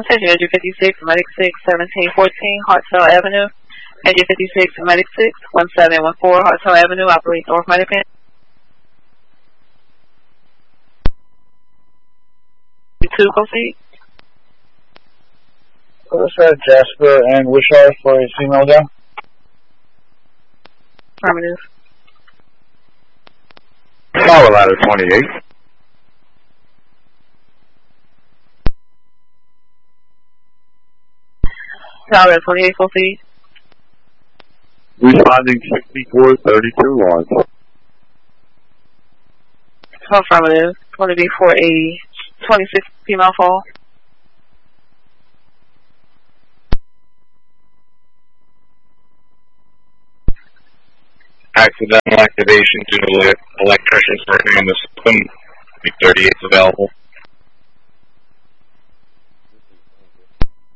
Attention, Engine 56, Medic 6, 1714, Hartsell Avenue. Engine 56, Medic 6, 1714, Hartsell Avenue, operate North Medic. 2, proceed. Jasper and Wishart for a female down. Affirmative. Power ladder 28. Power ladder 28, proceed. Responding 6432 launch. Affirmative. Going to be for a 26 female fall. Accidental activation due to electricians working on the system. 38 is available.